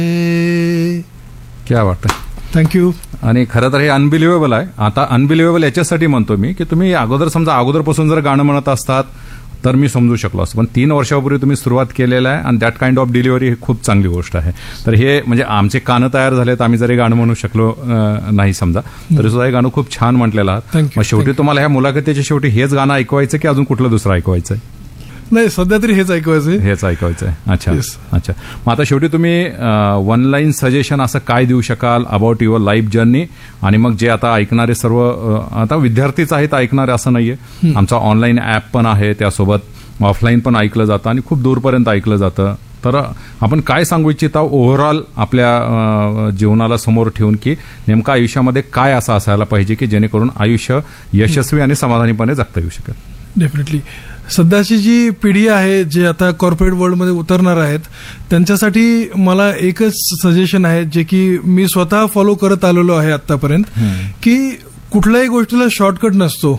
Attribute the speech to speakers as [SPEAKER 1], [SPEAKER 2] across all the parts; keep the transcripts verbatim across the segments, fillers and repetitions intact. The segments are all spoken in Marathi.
[SPEAKER 1] क्या वाटतं.
[SPEAKER 2] थँक्यू.
[SPEAKER 1] आणि खरं तर हे अनबिलिव्हेबल आहे. आता अनबिलिव्हेबल याच्यासाठी म्हणतो मी की तुम्ही अगोदर समजा अगोदरपासून जर गाणं म्हणत असतात तर मी समजू शकलो असतो, पण तीन वर्षापूर्वी तुम्ही सुरुवात केलेलं आहे आणि दॅट काइंड ऑफ डिलिव्हरी ही खूप चांगली गोष्ट आहे. तर हे म्हणजे आमचे कानं तयार झालेत, आम्ही जरी गाणं म्हणू शकलो नाही समजा तरी सुद्धा हे गाणं खूप छान म्हटलेलं आहात. मग शेवटी तुम्हाला ह्या मुलाखतीच्या शेवटी हेच गाणं ऐकवायचं की अजून कुठलं दुसरं ऐकवायचं आहे?
[SPEAKER 2] नाही, सध्या तरी हेच ऐकवायचं
[SPEAKER 1] हेच ऐकवायचं आहे. अच्छा अच्छा. मग आता शेवटी तुम्ही वन लाईन सजेशन असं काय देऊ शकाल अबाउट युअर लाईफ जर्नी? आणि मग जे आता ऐकणारे सर्व आता विद्यार्थीच आहेत ऐकणारे असं नाहीये, आमचा ऑनलाईन ऍप पण आहे, त्यासोबत ऑफलाईन पण ऐकलं जातं आणि खूप दूरपर्यंत ऐकलं जातं. तर आपण काय सांगू इच्छिता ओव्हरऑल आपल्या जीवनाला समोर ठेवून की नेमकं आयुष्यामध्ये काय असं असायला पाहिजे की जेणेकरून आयुष्य यशस्वी आणि समाधानीपणे जगता येऊ शकेल?
[SPEAKER 2] डेफिनेटली. सध्याची जी पिढी आहे जे आता कॉर्पोरेट वर्ल्डमध्ये उतरणार आहेत त्यांच्यासाठी मला एकच सजेशन आहे जे की मी स्वतः फॉलो करत आलेलो आहे आतापर्यंत, की कुठल्याही गोष्टीला शॉर्टकट नसतो.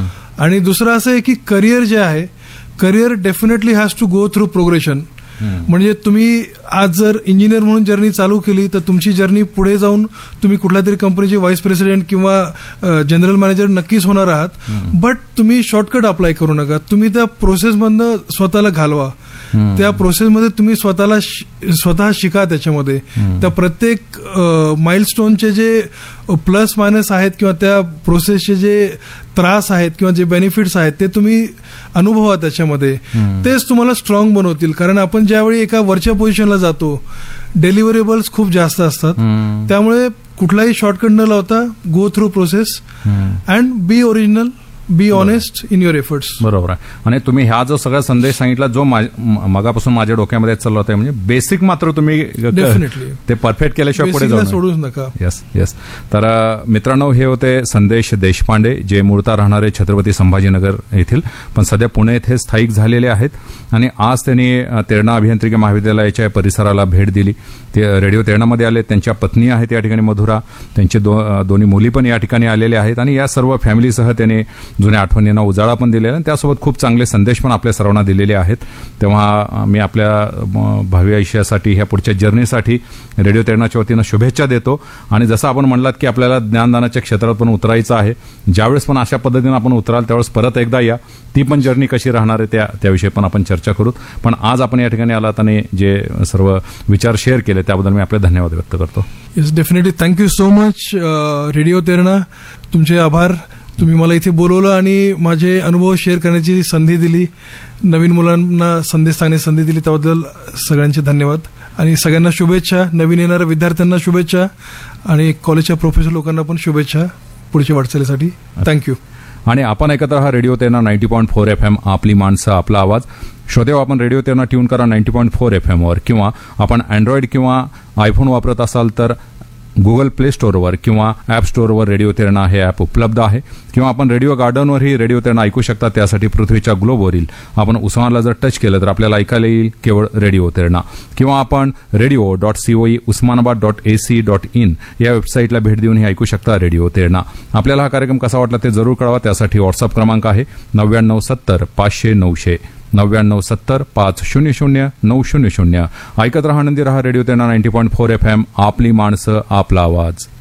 [SPEAKER 2] आणि दुसरं असं आहे की करिअर जे आहे career definitely has to go through progression. म्हणजे तुम्ही आज जर इंजिनियर म्हणून जर्नी चालू केली तर तुमची जर्नी पुढे जाऊन तुम्ही कुठल्या तरी कंपनीचे व्हाईस प्रेसिडेंट किंवा जनरल मॅनेजर नक्कीच होणार आहात. बट तुम्ही शॉर्टकट अप्लाय करू नका. तुम्ही त्या प्रोसेसमधनं स्वतःला घालवा. त्या प्रोसेसमध्ये तुम्ही स्वतःला स्वतः शिका. त्याच्यामध्ये त्या प्रत्येक माइलस्टोनचे जे प्लस मायनस आहेत किंवा त्या प्रोसेसचे जे त्रास आहेत किंवा जे बेनिफिट्स आहेत ते तुम्ही अनुभवा. त्याच्यामध्ये तेच तुम्हाला स्ट्रॉंग बनवतील. कारण आपण ज्यावेळी एका वरच्या पोझिशनला जातो डेलिव्हरेबल्स खूप जास्त असतात. त्यामुळे कुठलाही शॉर्टकट न लावता go through process and B original, be honest in your efforts.
[SPEAKER 1] बरोबर आहे. आणि तुम्ही हा जो सगळा संदेश सांगितला जो मगापासून माझ्या डोक्यामध्ये चालला होता म्हणजे बेसिक मात्र तुम्ही
[SPEAKER 2] डेफिनेटली
[SPEAKER 1] ते परफेक्ट केल्याशिवाय पुढे जाऊ
[SPEAKER 2] सोडूच नका.
[SPEAKER 1] Yes yes. तर मित्रांनो हे होते संदेश देशपांडे जे मूळतः राहणारे छत्रपती संभाजीनगर येथील पण सध्या पुणे येथे स्थायिक झालेले आहेत. आणि आज त्यांनी तेरणा अभियांत्रिकी महाविद्यालयाच्या परिसराला भेट दिली. ते रेडिओ तेरणामध्ये आले. त्यांच्या पत्नी आहेत या ठिकाणी मधुरा, त्यांचे दोन्ही मुली पण या ठिकाणी आलेले आहेत. आणि या सर्व फॅमिलीसह त्यांनी जुन्या आठवणींना उजाळा पण दिलेला आणि त्यासोबत खूप चांगले संदेश पण आपल्या सर्वांना दिलेले आहेत. तेव्हा मी आपल्या भावी आयुष्यासाठी ह्या पुढच्या जर्नीसाठी रेडिओ तेरणाच्या वतीनं शुभेच्छा देतो. आणि जसं आपण म्हणलात की आपल्याला ज्ञानदानाच्या क्षेत्रात पण उतरायचं आहे, ज्यावेळेस पण अशा पद्धतीनं आपण उतराल त्यावेळेस परत एकदा या, ती पण जर्नी कशी राहणार आहे त्या त्याविषयी पण आपण चर्चा करू. पण आज आपण या ठिकाणी आलात आणि जे सर्व विचार शेअर केले त्याबद्दल मी आपले धन्यवाद व्यक्त करतो.
[SPEAKER 2] Yes, definitely. Thank you so much radio Terna. तुमचे आभार. तुम्ही मला इथे बोलवलं आणि माझे अनुभव शेअर करण्याची संधी दिली, नवीन मुलांना संदेश सांगण्याची संधी दिली, त्याबद्दल सगळ्यांचे धन्यवाद. आणि सगळ्यांना शुभेच्छा. नवीन येणाऱ्या विद्यार्थ्यांना शुभेच्छा आणि कॉलेजच्या प्रोफेसर लोकांना पण शुभेच्छा पुढच्या वाटचालीसाठी. थँक्यू.
[SPEAKER 1] आणि आपण ऐकत राहा radio Terna ninety point four F M, आपली माणसं आपला आवाज. श्रोतेहो, आपण रेडिओ तेरणा ट्यून करा नाईन्टी पॉईंट फोर एफ एमवर, किंवा आपण अँड्रॉइड किंवा आयफोन वापरत असाल तर गुगल प्ले स्टोअरवर किंवा ॲप स्टोअरवर रेडिओ तेरणा हे ॲप उपलब्ध आहे. किंवा आपण रेडिओ गार्डनवरही रेडिओ तेरणा ऐकू शकता. त्यासाठी पृथ्वीच्या ग्लोबवरील आपण उस्मानला जर टच केलं तर आपल्याला ऐकायला येईल केवळ रेडिओ तेरणा. किंवा आपण radio dot COE Osmanabad dot AC dot in या वेबसाईटला भेट देऊन हे ऐकू शकता रेडिओ तेरणा. आपल्याला हा कार्यक्रम कसा वाटला ते जरूर कळवा. त्यासाठी व्हॉट्सअप क्रमांक आहे नव्याण्णव सत्तर पाचशे नऊशे नव्याण्णव सत्तर पाच शून्य शून्य नऊ शून्य शून्य. ऐकत रहा, आनंदी रहा. Radio Terna ninety point four F M, आपली माणसं आपला आवाज.